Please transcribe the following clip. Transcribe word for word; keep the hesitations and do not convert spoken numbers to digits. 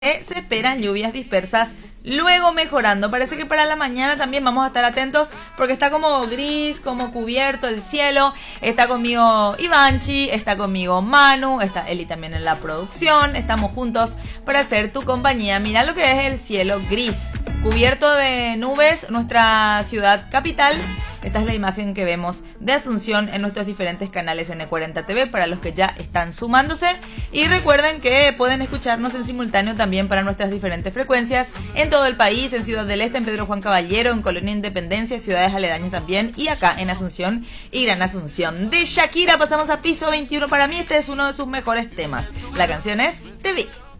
Se esperan lluvias dispersas, luego mejorando. Parece que para la mañana también vamos a estar atentos porque está como gris, como cubierto el cielo. Está conmigo Ivanchi, está conmigo Manu, está Eli también en la producción. Estamos juntos para hacer tu compañía. Mira lo que es el cielo gris, cubierto de nubes, nuestra ciudad capital. Esta es la imagen que vemos de Asunción en nuestros diferentes canales N cuarenta T V para los que ya están sumándose. Y recuerden que pueden escucharnos en simultáneo también para nuestras diferentes frecuencias en todo el país, en Ciudad del Este, en Pedro Juan Caballero, en Colonia Independencia, ciudades aledañas también, y acá en Asunción y Gran Asunción. De Shakira pasamos a Piso veintiuno. Para mí este es uno de sus mejores temas. La canción es Te Vi.